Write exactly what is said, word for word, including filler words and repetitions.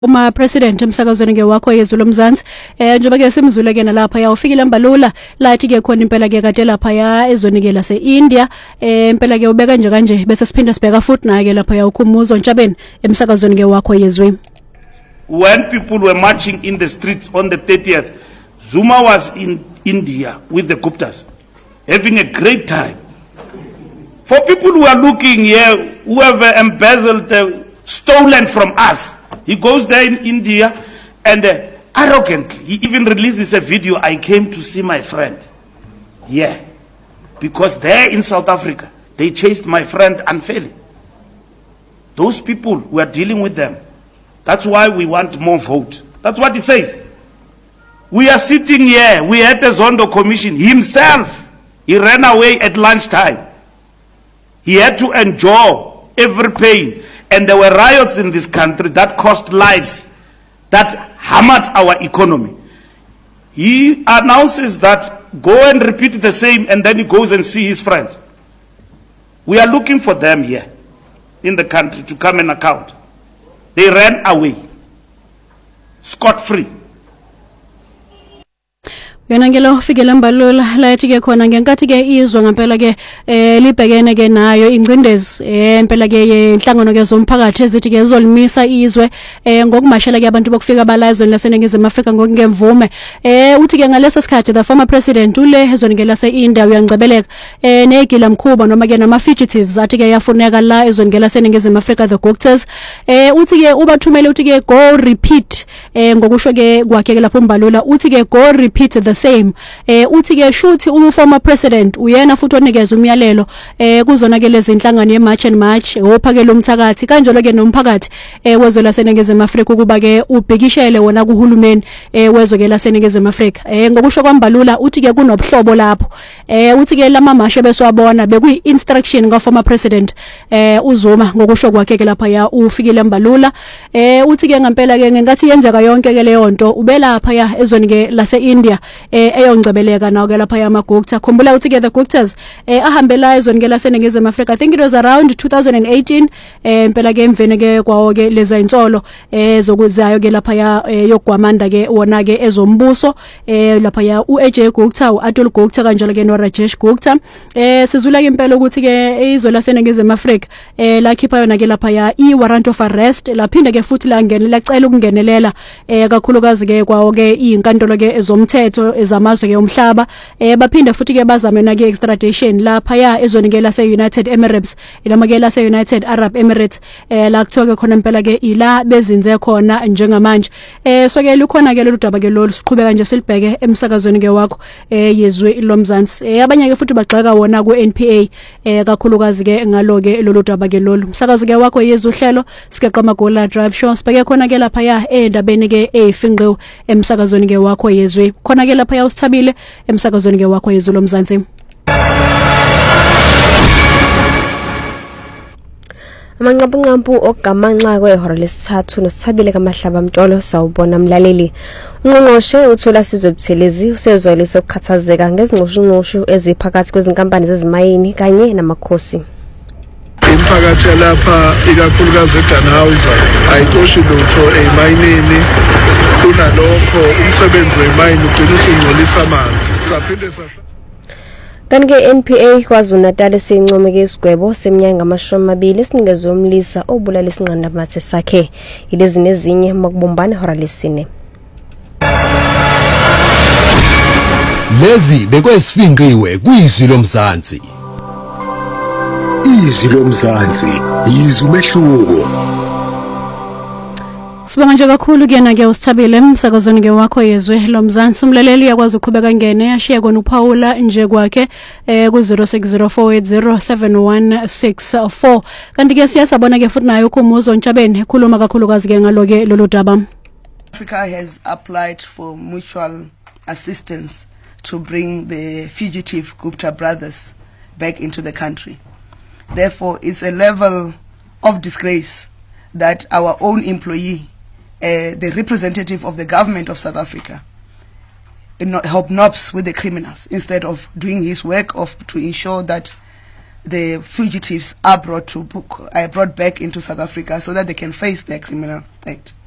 Uma president emsakazweni ke wakho yezwe lomzansi eh njengoba ke simzule ke nalapha ya ufikile Mbalula lathi ke khona impela ke kade lapha ya ezweni ke lase India eh impela ke ubeka nje kanje bese siphinda sibheka futhi na ke lapha ya ukhumuzo Ntshabeni emsakazweni ke wakho yezwe. When people were marching in the streets on the thirtieth, Zuma was in India with the Guptas having a great time. For people who are looking here, who have uh, embezzled uh, stolen from us, he goes there in India and uh, arrogantly, he even releases a video, I came to see my friend. Yeah, because there in South Africa, they chased my friend unfairly. Those people, we are dealing with them. That's why we want more vote. That's what he says. We are sitting here, we had the Zondo Commission, himself, he ran away at lunchtime. He had to endure every pain. And there were riots in this country that cost lives, that hammered our economy. He announces that, go and repeat the same, and then he goes and see his friends. We are looking for them here in the country to come and account. They ran away, scot-free. Yena ngelo ufikele Mbalula lathi ke khona ngenkathi ke izwe ngempela ke eh libhekene ke nayo ingcindezi eh impela ke inhlangano ke zomphakathi ezithi ke zolimisa izwe eh ngokumashela ke abantu bokufika balazweni laseNingizimu Afrika ngokungemvume eh uthi ke ngaleso sikhathi the former president ule ezweni ke lase India uyangcebeleka eh negila mkhuba noma ke nama fugitives athi ke yafuneka la ezweni ke laseNingizimu Afrika the Guptas eh uthi ke ubathumele uthi ke go repeat eh ngokusho ke kwakhe ke lapho Mbalula uthi ke go repeat the same eh uthi ke shuthi uma former president uyena futhi onikeza umyalelo eh kuzona ke lezi inhlangano ye March and March ophakela umthakathi kanjalo ke nomphakathi eh wezwe laseNingizimu Afrika ukuba ke ubhekishele wona kuhulumeni eh wezwe ke laseNingizimu Afrika eh ngokusho kwaMbalula uthi ke kunobuhlobo lapho eh uthi ke lama mashe beswabona bekuyi instruction ka former president eh uZuma ngokusho kwakhe ke lapha ya ufikile Mbalula eh uthi ke ngempela ke ngenkathi yenzeka yonke ke leyo nto ubelapha ya ezweni ke lase India eh eyongcebeleka nawo ke lapha yamagupta khumbula uthi ke the Guptas eh ahambela ezweni ke laseNingizimu Afrika I think it was around two thousand eighteen eh impela ke emveni ke kwawo ke leza insolo eh zokuzayo ke lapha ya yogwamanda ke wona ke ezombuso eh lapha ya uAJ Gupta uAtul Gupta kanjalo ke noRajesh Gupta eh sizula ke impela ukuthi ke izwe laseNingizimu Afrika eh lakhipha yona ke lapha ya I warrant of arrest laphinda ke futhi la ngenela cela ukungenelela eh kakhulukazi ke kwawo ke inkantolo ke ezomthetho ezamazwe ke umhlaba eh baphinda futhi ke bazame na ke extradition lapha ya ezweni ke lase United Emirates ilama ke lase United Arab Emirates eh la kuthoke khona impela ke ila bezinze khona njengamanje eh so ke lukhona ke lolu daba ke lolu siqhubeka nje silibheke emsakazweni ke wakho eh yezwe lomzansi eh abanye ke futhi bagxeka wona ku N P A eh kakhulukazi ke ngalo ke lolu daba ke lolu umsakazo ke wakho yezwe uhlelo sikeqa magola drive show sibheke khona ke lapha ya endabeni ke eyifinqiwe emsakazweni ke wakho yezwe khona ke lapha ya usithabile emsakazweni ke wakho yezwe lomzansi. Amanqampu okamanxa kwehora lesithathu nosithabile kaMahlaba Mtolo sawubona mlaleli ungqongqoshe uthola sizwe buthelezi usezwele sokukhathazeka ngezingqoshungqoshu eziphakathi kwezinkampani zezimayini kanye namakhosi imphakathi lapha ikakhulukazi eGanhauser ayitoshi lutho emayinini kunalokho umsebenzi wemayini ugcina usungcolisa amanzi saphinde sasha kanti ke N P A KwaZulu Natal sincome ke isigwebo seminyaka amashumi amabili sinikezwe umlisa obulala isinqanda mathe sakhe ilezi nezinye makubumbana hora lesine lezi bekwesifinqiwe kuyizwi lomzansi izwi lomzansi yizwi umehluko. Sibonga nje kakhulu kuyena ke usithabile emsakazweni ke wakho yezwe lomzansi umlaleli uyakwazi ukuqhubeka ngene ashiye kona uPaula nje kwakhe eh ku zero six zero four eight zero seven one six four kanti ke siyasabona ke futhi nayo ukhumuzo Ntshabeni ekhuluma kakhulukazi ke ngalo ke lolu daba. Africa has applied for mutual assistance to bring the fugitive Gupta brothers back into the country. Therefore, it's a level of disgrace that our own employee, uh, the representative of the government of South Africa, hobnobs with the criminals instead of doing his work of to ensure that the fugitives are brought to book, are brought back into South Africa so that they can face their criminal act.